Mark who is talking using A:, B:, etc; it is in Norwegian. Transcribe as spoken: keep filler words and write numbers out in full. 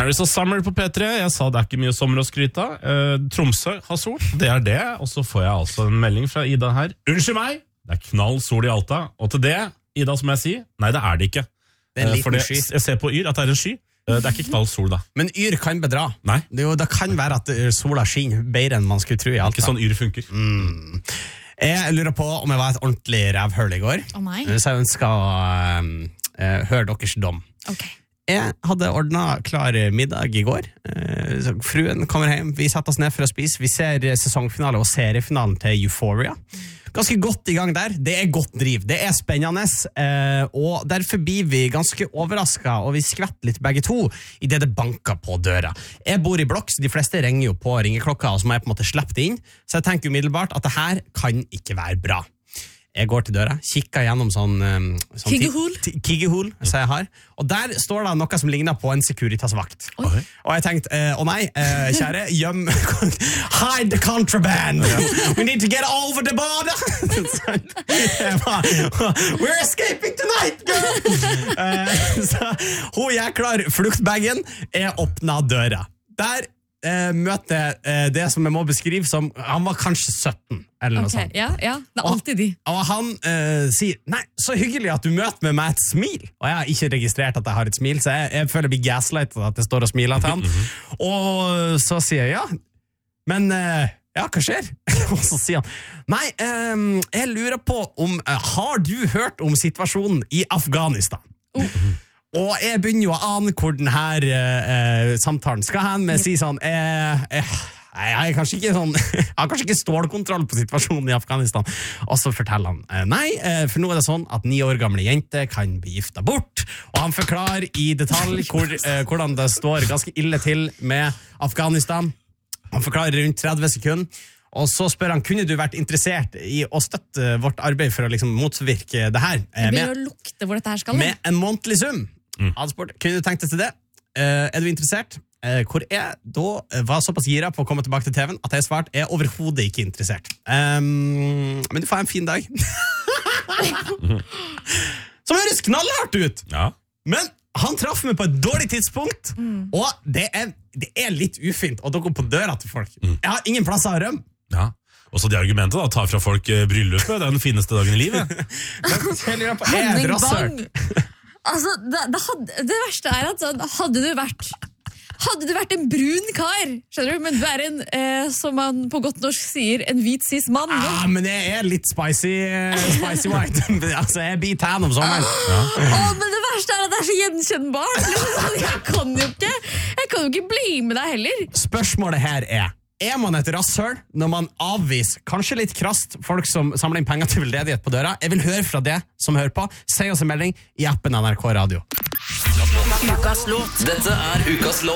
A: Paris of Summer på P tre. Jeg sa det er ikke mye sommer å skryte av. Uh, Tromsø har sol, det er det. Og så får jeg altså en melding fra Ida her. Unnskyld meg, det er knall sol i Alta. Og til det, Ida, som jeg sier, nei, det er det ikke.
B: Det er en liten
A: uh,
B: sky.
A: Jeg ser på Yr at det er en sky. Uh, det er ikke knall sol da.
B: Men Yr kan bedra.
A: Nei.
B: Det, jo, det kan være at sola skinner bedre enn man skulle tro i Alta.
A: Ikke sånn Yr funker.
B: Mm. Jeg lurer på om jeg var et ordentlig rævhøl i går.
C: Å nei.
B: Så jeg ønsker å uh, uh, høre deres dom.
C: Ok.
B: Jeg hadde ordnet klar middag i går. Uh, fruen kommer hjem, vi setter oss ned for å spise. Vi ser sesongfinale og seriefinalen til Euphoria. Ganske godt i gang der. Det er godt driv. Det er spennende. Uh, og derfor blir vi ganske overrasket, og vi skvetter litt begge to i det det banker på døra. Jeg bor i blokk, så de fleste ringer jo på ringeklokka, og så må jeg på en måte slippe det inn. Så jeg tenker umiddelbart at det her kan ikke være bra. Jeg går til døra, kikker gjennom sånn, sånn
C: Kiggehul.
B: Kiggehul, så jeg har. Og der står det noe som ligner på en Securitas-vakt.
C: Oi.
B: Og jeg tenkte, å oh nei, eh, kjære, gjem, hide the contraband. We need to get over the border. We're escaping tonight, girl. Eh, så hun jeg klar fluktbagen, jeg åpnet døra. Der eh, møter jeg eh, det som jeg må beskrive som, han var kanskje sytten, eller noe
C: Ok,
B: sånt.
C: ja, ja, det er alltid de.
B: Og han eh, sier, nei, så hyggelig at du møter med meg et smil. Og jeg har ikke registrert at jeg har et smil, så jeg, jeg føler jeg blir gaslightet at jeg står og smiler til han. Og så sier jeg, ja, men eh, ja, hva skjer? Og så sier han, nei, eh, jeg lurer på om, eh, har du hørt om situasjonen i Afghanistan?
C: Oh.
B: Og jeg begynner jo å ane hvor denne eh, samtalen skal hen, men jeg sier sånn, eh, eh, jeg har kanskje ikke sånn, jeg har kanskje ikke stålkontroll på situasjonen i Afghanistan. Og så forteller han, eh, nei, eh, for nå er det sånn at ni år gamle jente kan bli gifta bort, og han forklarer i detalj hvor, eh, hvordan det står ganske ille til med Afghanistan. Han forklarer rundt tretti sekunder, og så spør han, kunne du vært interessert i å støtte vårt arbeid for å liksom motvirke det her?
C: Det begynner å lukte hvor dette her skal.
B: Med en månedlig sum. Mm. Han spurt, kunne du tenkt deg til det? Uh, er du interessert? Uh, hvor jeg da var såpass gira på å komme tilbake til T V-en at jeg svarte, jeg er overhodet ikke interessert. Um, men du får en fin dag. Som høres knallhardt ut.
A: Ja.
B: Men han traff meg på et dårlig tidspunkt, mm. og det er, det er litt ufint å dukke på døra til folk. Mm. Jeg har ingen plass å rømme.
A: Ja. Og så de argumentet da, ta fra folk eh, bryllupet, det er den fineste dagen i livet.
C: Henning Bang! Altså, det, det, hadde, det verste er at sånn, hadde du vært Hadde du vært en brun kar, skjønner du, men du er en, eh, som man på godt norsk sier, en hvit cis mann.
B: Ah, men jeg er litt spicy, spicy white. Altså, jeg blir tan om sommeren.
C: Ja. Åh, men det verste er at det er så gjenkjennbart. Jeg kan jo ikke, jeg kan jo ikke bli med deg heller.
B: Spørsmålet her er, er man et rasshøl når man avviser, kanskje litt krast, folk som samler inn penger til veldedighet på døra? Jeg vil høre fra det som hører på. Si oss en melding i appen N R K Radio.
D: Ukas låt. Dette er Ukas låt.